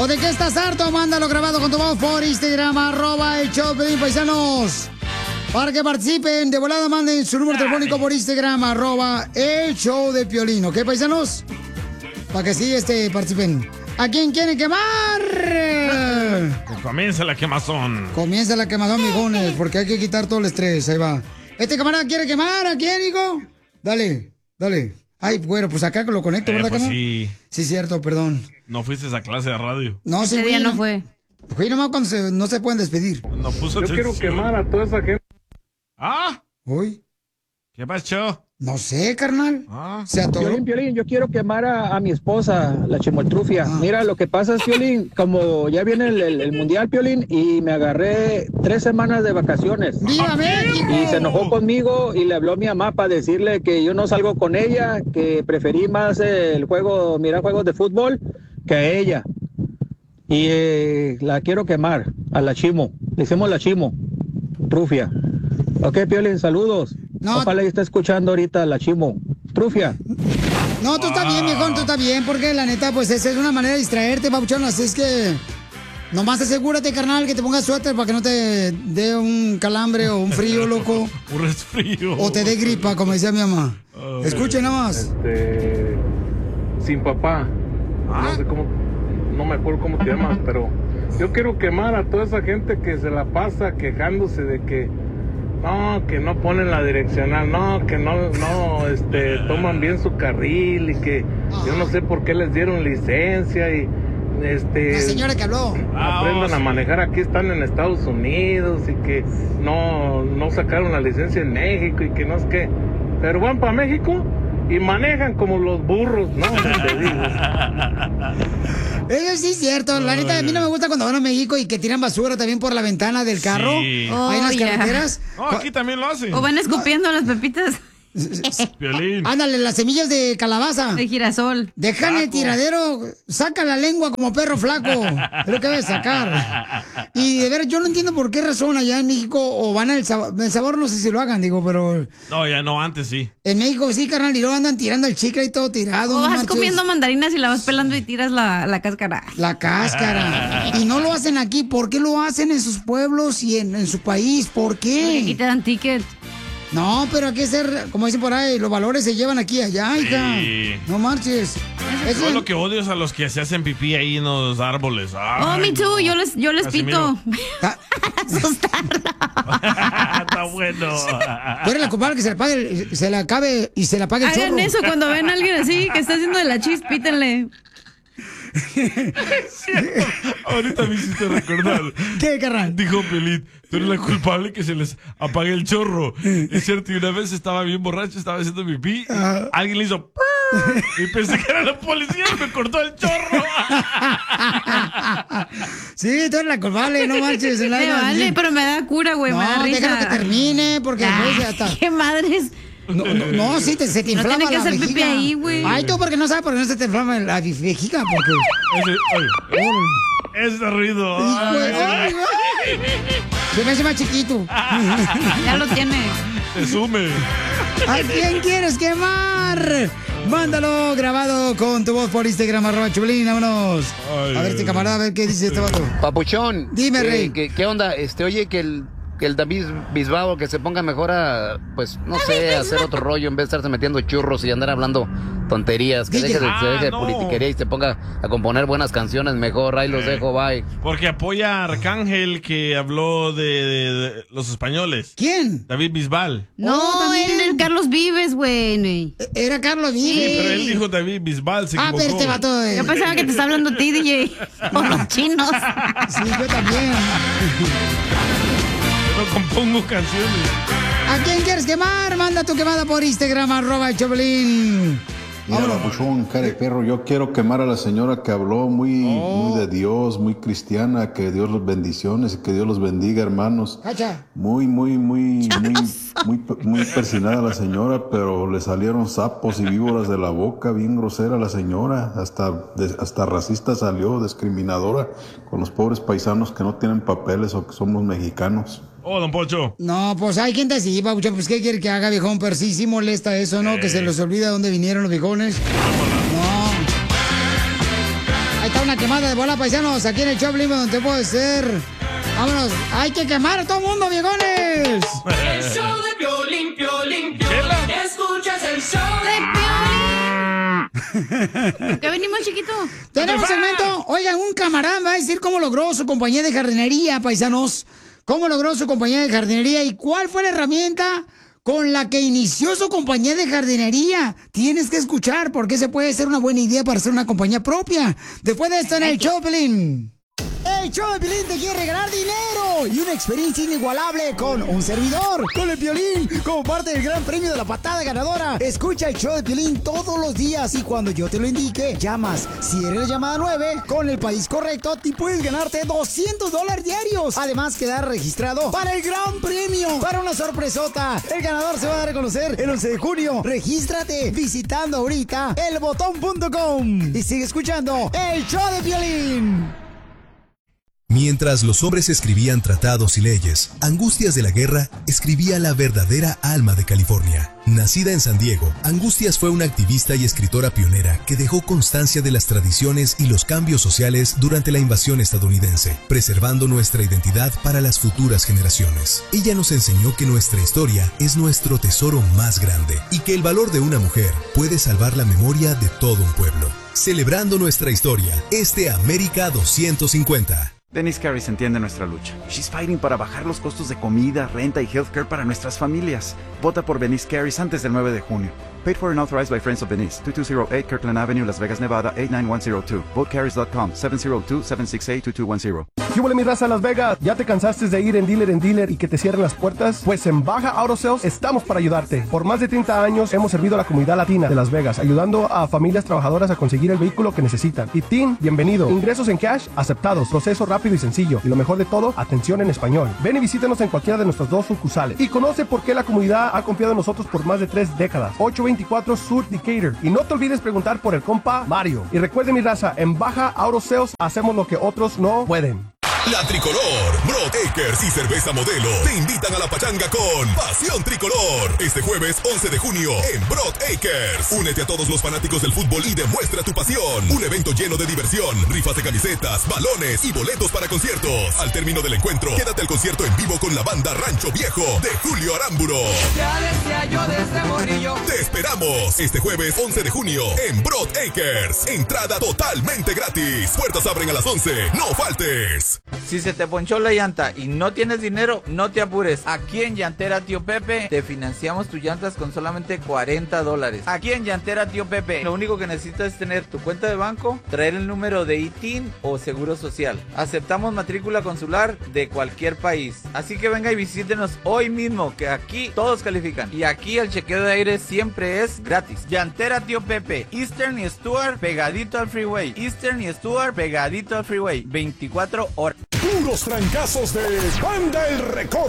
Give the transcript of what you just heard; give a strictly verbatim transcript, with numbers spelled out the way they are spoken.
¿O de qué estás harto? Mándalo grabado con tu voz por Instagram, arroba el show de Piolín, paisanos. Para que participen, de volada manden su número telefónico por Instagram, arroba el show de Piolín, ¿ok, paisanos? Para que sí este, participen. ¿A quién quieren quemar? Pues comienza la quemazón. Comienza la quemazón, mijones, porque hay que quitar todo el estrés. Ahí va. ¿Este camarada quiere quemar? ¿A quién, hijo? Dale, dale. Ay, bueno, pues acá lo conecto, Eh, ¿verdad, pues carnal? sí. Sí, cierto, perdón. No fuiste a esa clase de radio. No, sí, Ese día no fue. Fui nomás cuando se- no se pueden despedir. No puso Yo quiero atención. quemar a toda esa gente. ¿Ah? ¿Uy? ¿Qué pasó? No sé, carnal. ¿Ah? Se atoró. Piolín, Piolín, yo quiero quemar a, a mi esposa, la chimoltrufia. Ah. Mira, lo que pasa es, Piolín, como ya viene el, el- el mundial, Piolín, y me agarré tres semanas de vacaciones. ¡Viva México! Y se enojó conmigo y le habló a mi mamá para decirle que yo no salgo con ella, que preferí más el juego, mirar juegos de fútbol, que a ella. Y eh, la quiero quemar, a la chimo. Le hicimos la chimo, trufia. Ok, Piolín, saludos. No. Ojalá y está escuchando ahorita la chimo. Trufia. No, tú estás bien, viejón, tú estás bien, porque la neta, pues esa es una manera de distraerte, papuchón, así es que nomás asegúrate, carnal, que te pongas suéter para que no te dé un calambre o un frío, loco, Un resfrío. o te dé gripa, como decía mi mamá. Escuchen nada más. Este, sin papá. No sé cómo, no me acuerdo cómo te llamas, pero yo quiero quemar a toda esa gente que se la pasa quejándose de que no, que no ponen la direccional, no, que no, no, este, toman bien su carril y que yo no sé por qué les dieron licencia y este La señora que habló. aprendan a manejar, aquí están en Estados Unidos y que no, no sacaron la licencia en México y que no es que, pero van para México y manejan como los burros, ¿no? Te digo. Eso sí es cierto, la neta, a mí no me gusta cuando van a México y que tiran basura también por la ventana del carro. Sí. Ahí en las Oh, ya. carreteras. No, aquí también lo hacen. O van escupiendo las pepitas Piolín. Ándale, las semillas de calabaza. de girasol. Dejan el Saco. tiradero, saca la lengua como perro flaco. Es lo que debe sacar. Y de ver, yo no entiendo por qué razón allá en México o van al sabor, el sabor no sé si lo hagan, digo, pero No, ya no, antes sí. en México sí, carnal, y luego andan tirando el chicle y todo tirado. O no vas marches. comiendo mandarinas y la vas pelando y tiras la, la cáscara. La cáscara. Y no lo hacen aquí. ¿Por qué lo hacen en sus pueblos y en, en su país? ¿Por Porque aquí qué? te dan ticket. No, pero hay que ser, como dicen por ahí, los valores se llevan aquí y allá, hija. Sí. No marches. Eso- Yo lo que odio es a los que se hacen pipí ahí en los árboles. Oh, Ay, me too, no. yo les, yo les Casimiro. pito. Ah, Está bueno. tú eres la culpable que se le pague, el- se le acabe y se le apague el Hagan chorro. eso cuando ven a alguien así que está haciendo de la chis, pítenle. Ahorita me hiciste recordar. ¿Qué, carnal? Dijo Pelín, tú eres la culpable que se les apague el chorro. Es cierto, y una vez estaba bien borracho, estaba haciendo pipí. Ajá. Alguien le hizo y pensé que era la policía y me cortó el chorro. Sí, tú eres la culpable, no marches. Me vale, pero me da cura, güey, no, me da risa. déjalo que termine, porque después ya Ay, está. qué madres. No, no, no, sí, te, se te No inflama tiene que la hacer pipí vejiga. ahí, güey. Ay, tú porque no sabes por qué no se te inflama la vejiga, porque... Ese, ay, ese ruido. Hijo de- Ay, ay, ay. Se me hace más chiquito. Ya lo tiene. te sume. ¿A quién quieres quemar? Mándalo grabado con tu voz por Instagram, arroba Chulín, vámonos. Ay, A ver, este ay, camarada, a ver qué dice este vato. Papuchón. Dime, eh, Rey. ¿qué, qué onda? Este, oye, que el, que el David Bisbao que se ponga mejor a, pues, no sé, a hacer otro rollo en vez de estarse metiendo churros y andar hablando tonterías. Que D J. deje de, se deje de Ah, no. politiquería y se ponga a componer buenas canciones mejor. Ahí los Eh. dejo, bye. Porque apoya a Arcángel que habló de, de- de los españoles. ¿Quién? David Bisbal. No, Oh, también. el del Carlos Vives, güey. Era Carlos Sí, Vives. pero él dijo David Bisbal, se Ah, equivocó. pero este vato... eh, Yo pensaba que te está hablando a ti, D J. O los chinos. Sí, yo también. Yo no compongo canciones. ¿A quién quieres quemar? Manda tu quemada por Instagram, arroba el Choplin. Mira, Vámonos. papuchón, cara de perro, yo quiero quemar a la señora que habló muy, muy de Dios, muy cristiana, que Dios los bendiciones y que Dios los bendiga, hermanos. Cacha. Muy, muy, muy, muy, muy, muy persinada la señora, pero le salieron sapos y víboras de la boca, bien grosera la señora, hasta, de- hasta racista salió, discriminadora con los pobres paisanos que no tienen papeles o que somos mexicanos. Oh, don Pocho. No, pues hay gente así, papuchón, pues ¿qué quiere que haga, viejón? Pero sí, sí molesta eso, ¿no? Que se les olvida de dónde vinieron los viejones. No. Ahí está una quemada de bola, paisanos, aquí en el Choplin, donde puede ser. Vámonos, hay que quemar a todo el mundo, viejones. El show de Piolín, Piolín, Piolín. Escuchas el show de Piolín. ¿Qué venimos, chiquito? Tenemos segmento. Oigan, un camarada va a decir cómo logró su compañía de jardinería, paisanos. Cómo logró su compañía de jardinería y cuál fue la herramienta con la que inició su compañía de jardinería. Tienes que escuchar porque se puede ser una buena idea para hacer una compañía propia. Después de esto en el Choplin. El show de Piolín te quiere regalar dinero y una experiencia inigualable con un servidor, con el Piolín, como parte del gran premio de la patada ganadora. Escucha el show de Piolín todos los días y cuando yo te lo indique, llamas. Si eres la llamada nueve, con el país correcto, te puedes ganarte doscientos dólares diarios. Además, quedar registrado para el gran premio, para una sorpresota. El ganador se va a dar a conocer el once de junio. Regístrate visitando ahorita el botón punto com y sigue escuchando el show de Piolín. Mientras los hombres escribían tratados y leyes, Angustias de la Guerra escribía la verdadera alma de California. Nacida en San Diego, Angustias fue una activista y escritora pionera que dejó constancia de las tradiciones y los cambios sociales durante la invasión estadounidense, preservando nuestra identidad para las futuras generaciones. Ella nos enseñó que nuestra historia es nuestro tesoro más grande y que el valor de una mujer puede salvar la memoria de todo un pueblo. Celebrando nuestra historia, este América doscientos cincuenta. Denise Carris entiende nuestra lucha. She's fighting para bajar los costos de comida, renta y healthcare para nuestras familias. Vota por Denise Carris antes del nueve de junio. Paid for and authorized by Friends of Denise. two two zero eight Kirkland Avenue, Las Vegas, Nevada, eight nine one zero two. vote carries dot com, seven zero two, seven six eight, two two one zero. ¿Qué huele mi raza Las Vegas? ¿Ya te cansaste de ir en dealer en dealer y que te cierren las puertas? Pues en Baja Auto Sales estamos para ayudarte. Por más de treinta años hemos servido a la comunidad latina de Las Vegas, ayudando a familias trabajadoras a conseguir el vehículo que necesitan. Y Team, bienvenido. Ingresos en cash, aceptados. Proceso rápido y sencillo. Y lo mejor de todo, atención en español. Ven y visítanos en cualquiera de nuestras dos sucursales. Y conoce por qué la comunidad ha confiado en nosotros por más de tres décadas. ocho veinticuatro Sur Decatur. Y no te olvides preguntar por el compa Mario. Y recuerde mi raza, en Baja Auto Sales hacemos lo que otros no pueden. La Tricolor, Brock Akers y Cerveza Modelo te invitan a la pachanga con Pasión Tricolor. Este jueves once de junio en Brock Akers. Únete a todos los fanáticos del fútbol y demuestra tu pasión. Un evento lleno de diversión, rifas de camisetas, balones y boletos para conciertos. Al término del encuentro, quédate al concierto en vivo con la banda Rancho Viejo de Julio Aramburo. Ya decía yo desde morrillo. Te esperamos este jueves once de junio en Brock Akers. Entrada totalmente gratis. Puertas abren a las once. No faltes. Si se te ponchó la llanta y no tienes dinero, no te apures. Aquí en Llantera Tío Pepe te financiamos tus llantas con solamente cuarenta dólares. Aquí en Llantera Tío Pepe, lo único que necesitas es tener tu cuenta de banco, traer el número de I T I N o Seguro Social. Aceptamos matrícula consular de cualquier país. Así que venga y visítenos hoy mismo, que aquí todos califican. Y aquí el chequeo de aire siempre es gratis. Llantera Tío Pepe, Eastern y Stuart pegadito al freeway. Eastern y Stuart pegadito al freeway. veinticuatro horas. Puros trancazos de Banda El Recodo.